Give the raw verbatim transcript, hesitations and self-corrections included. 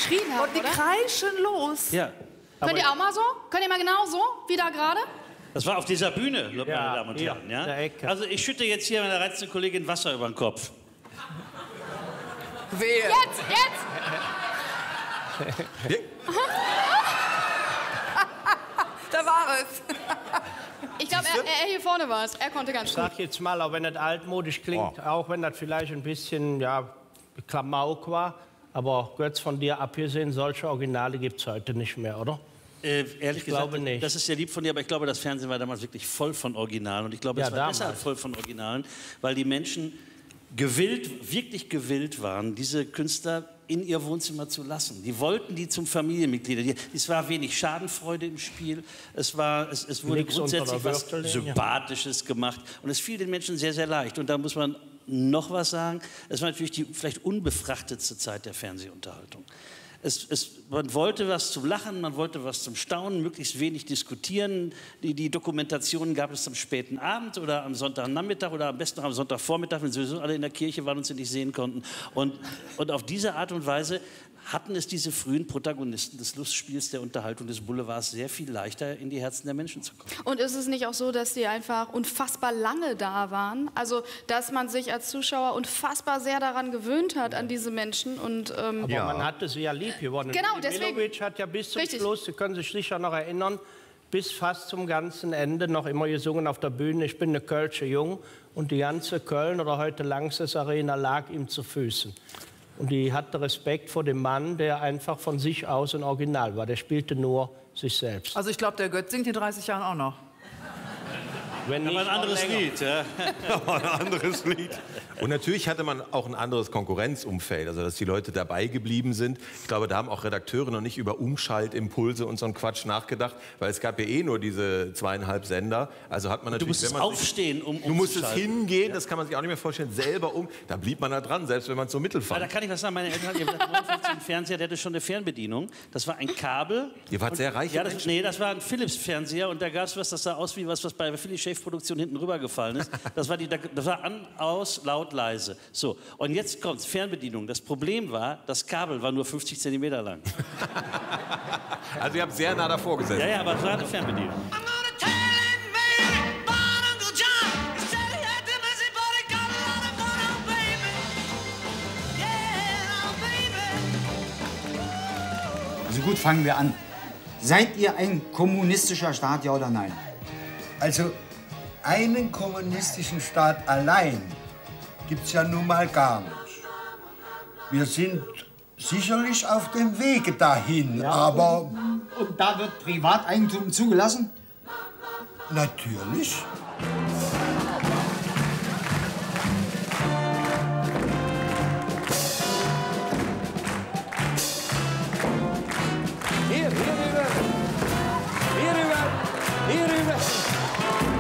geschrien haben, Und die oder? kreischen los. Ja. Könnt ihr auch mal so? Könnt ihr mal genau so, wie da gerade? Das war auf dieser Bühne, meine Ja, Damen und hier, Herren. Ja? in der Ecke. Also ich schütte jetzt hier meiner reizenden Kollegin Wasser über den Kopf. Wehe. Jetzt, jetzt! Da war es. Ich glaube, er, er hier vorne war es. Er konnte ganz Ich gut. sag jetzt mal, auch wenn das altmodisch klingt, Oh. auch wenn das vielleicht ein bisschen, ja, Klamauk war, aber Götz, von dir abgesehen, solche Originale gibt es heute nicht mehr, oder? Äh, ehrlich Ich gesagt, glaube nicht. das ist sehr lieb von dir, aber ich glaube, das Fernsehen war damals wirklich voll von Originalen. Und ich glaube, Ja, es war damals. deshalb voll von Originalen, weil die Menschen gewillt, wirklich gewillt waren, diese Künstler in ihr Wohnzimmer zu lassen. Die wollten die zum Familienmitglieder. Die, es war wenig Schadenfreude im Spiel. Es, war, es, es wurde Nix unter grundsätzlich der was Gürtellinie. Sympathisches gemacht. Und es fiel den Menschen sehr, sehr leicht. Und da muss man noch was sagen. Es war natürlich die vielleicht unbefrachtetste Zeit der Fernsehunterhaltung. Es, es, man wollte was zum Lachen, man wollte was zum Staunen, möglichst wenig diskutieren. Die, die Dokumentationen gab es am späten Abend oder am Sonntagnachmittag oder am besten noch am Sonntagvormittag, wenn sowieso alle in der Kirche waren und sie nicht sehen konnten. Und, und auf diese Art und Weise hatten es diese frühen Protagonisten des Lustspiels, der Unterhaltung des Boulevards sehr viel leichter in die Herzen der Menschen zu kommen. Und ist es nicht auch so, dass die einfach unfassbar lange da waren? Also, dass man sich als Zuschauer unfassbar sehr daran gewöhnt hat, an diese Menschen. Und, ähm, Aber man hatte sie ja lieb gewonnen. Genau, deswegen. Milovic hat ja bis zum Richtig. Schluss, Sie können sich sicher noch erinnern, bis fast zum ganzen Ende noch immer gesungen auf der Bühne, ich bin eine Kölsche Jung. Und die ganze Köln oder heute Langsess Arena lag ihm zu Füßen. Und die hatte Respekt vor dem Mann, der einfach von sich aus ein Original war. Der spielte nur sich selbst. Also ich glaube, der Götz singt in dreißig Jahren auch noch. Wenn Aber ein nicht noch anderes länger. Lied, ja. ein anderes Lied. Und natürlich hatte man auch ein anderes Konkurrenzumfeld, also dass die Leute dabei geblieben sind. Ich glaube, da haben auch Redakteure noch nicht über Umschaltimpulse und so einen Quatsch nachgedacht, weil es gab ja eh nur diese zweieinhalb Sender. Also hat man Du natürlich, musstest wenn man aufstehen, um du musstest umzuschalten. hingehen, das kann man sich auch nicht mehr vorstellen, selber um. Da blieb man da dran, selbst wenn man so Mittel Aber fand. da kann ich was sagen, meine Eltern hatten neunundfünfzig einen Fernseher, der hatte schon eine Fernbedienung. Das war ein Kabel. Ihr wart sehr reich. Ja, das, nee, das war ein Philips-Fernseher und da gab es was, das sah aus wie was, was bei der Philly-Shave-Produktion hinten rübergefallen ist. Das war, die, das war an, aus, laut, leise. So, und jetzt kommt's, Fernbedienung. Das Problem war, das Kabel war nur fünfzig Zentimeter lang. Also ihr habt sehr nah davor gesessen. Ja, ja, aber es war eine Fernbedienung. Also gut, fangen wir an. Seid ihr ein kommunistischer Staat, ja oder nein? Also einen kommunistischen Staat allein gibt es ja nun mal gar nicht. Wir sind sicherlich auf dem Wege dahin, aber Und da wird Privateigentum zugelassen? natürlich.